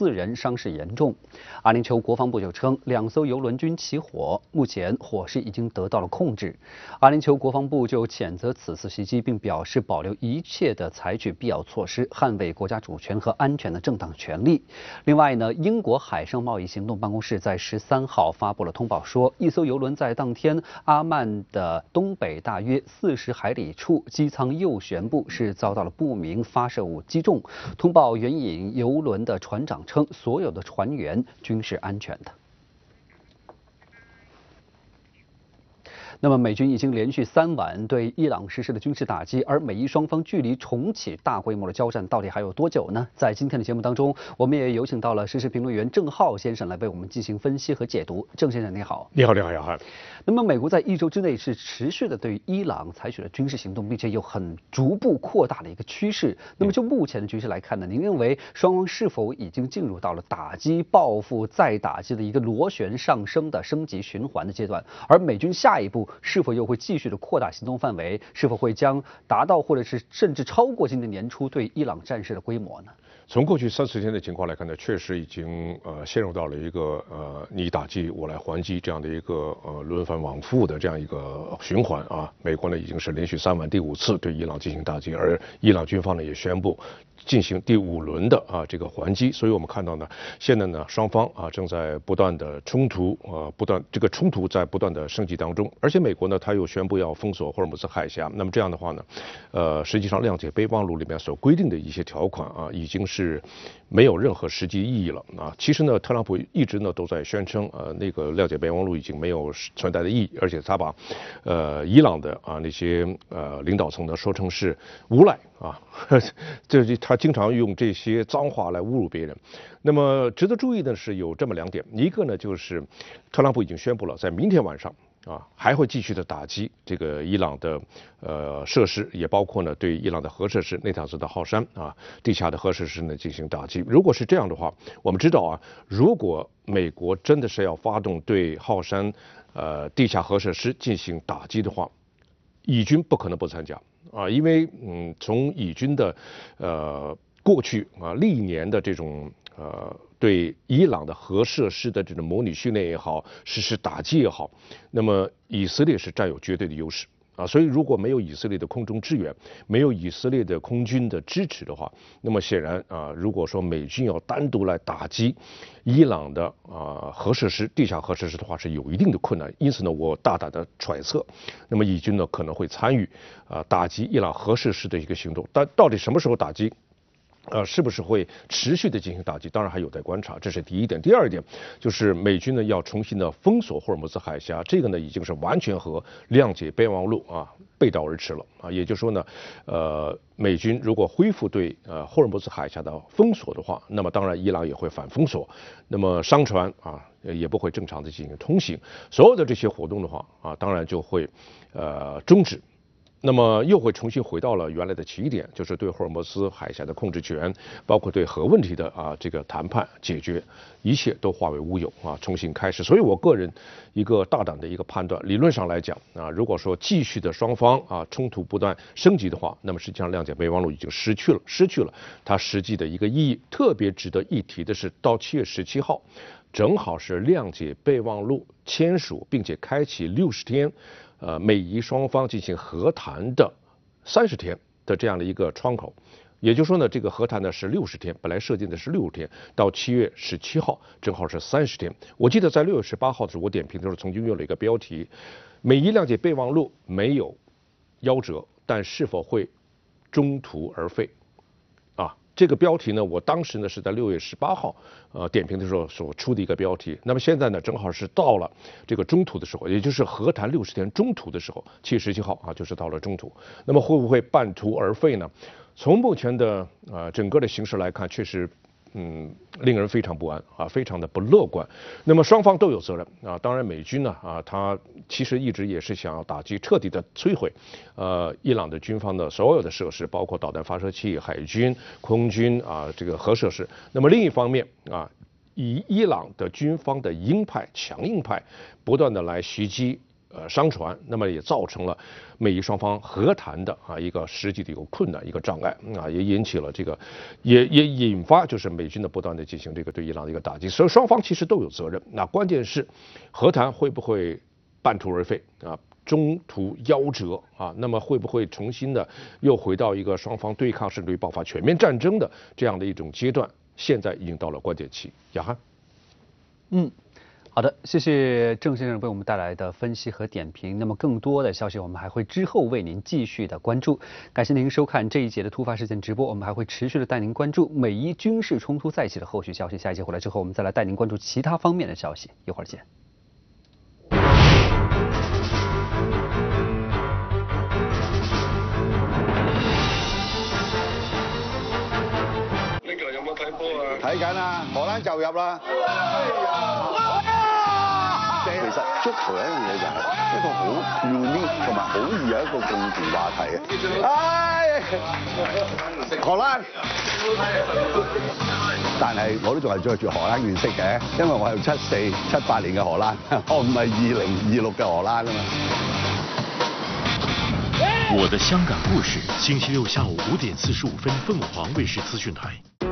4人伤势严重。阿联酋国防部就称，2艘油轮均起火，目前火势已经得到了控制。阿联酋国防部就谴责此次袭击，并表示保留一切的采取必要措施，捍卫国家主权和安全的正当权利。另外呢，英国海上贸易行动办公室在13号发布了通报说，一艘油轮在当天阿曼的东北大约40海里处机舱右舷部是遭到了不明发射物击中。通报援引油轮的船长称，所有的船员均是安全的。那么，美军已经连续3晚对伊朗实施了军事打击，而美伊双方距离重启大规模的交战到底还有多久呢？在今天的节目当中，我们也有请到了时事评论员郑浩先生来为我们进行分析和解读。郑先生，你好。 你好，姚汉。 那么，美国在1周之内是持续的对伊朗采取了军事行动，并且有很逐步扩大的一个趋势。那么，就目前的局势来看呢，您认为双方是否已经进入到了打击、报复、再打击的一个螺旋上升的升级循环的阶段？而美军下一步是否又会继续的扩大行动范围？是否会将达到或者是甚至超过今年年初对伊朗战事的规模呢？ 从过去30天的情况来看呢，确实已经陷入到了一个你打击我来还击这样的一个轮番往复的这样一个循环啊。美国呢已经是连续3晚第5次对伊朗进行打击，而伊朗军方呢也宣布进行第5轮的这个还击。所以我们看到呢，现在呢双方正在不断的冲突这个冲突在不断的升级当中。而且美国呢他又宣布要封锁霍尔木兹海峡，那么这样的话呢，实际上谅解备忘录里面所规定的一些条款已经是没有任何实际意义了其实呢，特朗普一直呢都在宣称那个谅解备忘录已经没有存在的意义，而且他把伊朗的那些领导层呢说成是无赖他经常用这些脏话来侮辱别人。那么值得注意的是有这么2点，一个呢就是特朗普已经宣布了，在明天晚上还会继续的打击这个伊朗的设施，也包括呢对伊朗的核设施内塔斯的浩山地下的核设施呢进行打击。如果是这样的话，我们知道如果美国真的是要发动对浩山地下核设施进行打击的话，以军不可能不参加因为从以军的过去历年的这种对伊朗的核设施的这种模拟训练也好，实施打击也好，那么以色列是占有绝对的优势所以如果没有以色列的空中支援，没有以色列的空军的支持的话，那么显然如果说美军要单独来打击伊朗的核设施、地下核设施的话，是有一定的困难。因此呢，我大胆的揣测，那么以军呢可能会参与打击伊朗核设施的一个行动，但到底什么时候打击？是不是会持续的进行打击？当然还有待观察，这是第一点。第二点就是美军呢要重新的封锁霍尔木兹海峡，这个呢已经是完全和谅解备忘录背道而驰了也就是说呢，美军如果恢复对霍尔木兹海峡的封锁的话，那么当然伊朗也会反封锁，那么商船也不会正常的进行通行，所有的这些活动的话当然就会终止。那么又会重新回到了原来的起点，就是对霍尔木兹海峡的控制权，包括对核问题的这个谈判解决，一切都化为乌有重新开始。所以我个人一个大胆的一个判断，理论上来讲如果说继续的双方冲突不断升级的话，那么实际上谅解备忘录已经失去了它实际的一个意义。特别值得一提的是，到7月17号，正好是谅解备忘录签署并且开启60天。美伊双方进行和谈的30天的这样的一个窗口，也就是说呢，这个和谈呢是60天，本来设定的是60天，到7月17号正好是30天。我记得在6月18号的时候，我点评的时候曾经用了一个标题：美伊谅解备忘录没有夭折，但是否会中途而废？这个标题呢，我当时呢是在6月18号点评的时候所出的一个标题。那么现在呢，正好是到了这个中途的时候，也就是和谈60天中途的时候，7月17号就是到了中途。那么会不会半途而废呢？从目前的整个的形势来看，确实令人非常不安非常的不乐观。那么双方都有责任当然美军呢他其实一直也是想要打击彻底的摧毁伊朗的军方的所有的设施，包括导弹发射器、海军、空军这个核设施。那么另一方面以伊朗的军方的鹰派、强硬派不断的来袭击商船，那么也造成了美伊双方和谈的一个实际的一个困难，一个障碍也引起了这个，也引发就是美军的不断的进行这个对伊朗的一个打击，所以双方其实都有责任。那关键是和谈会不会半途而废中途夭折那么会不会重新的又回到一个双方对抗甚至于爆发全面战争的这样的一种阶段？现在已经到了关键期。雅涵， 好的，谢谢郑先生为我们带来的分析和点评。那么更多的消息我们还会之后为您继续的关注。感谢您收看这一节的突发事件直播，我们还会持续的带您关注美伊军事冲突再起的后续消息。下一节回来之后，我们再来带您关注其他方面的消息。一会儿见。 睇緊啊，荷蘭就入啦。其實足球有一樣嘢就係一個好 unique 同埋好易有一個共同話題嘅。荷蘭，但係我都仲係着住荷蘭原色嘅，因為我係74、78年嘅荷蘭，我唔係2026嘅荷蘭啊嘛。 我的香港故事，星期六下午5點45分，鳳凰衛視資訊台。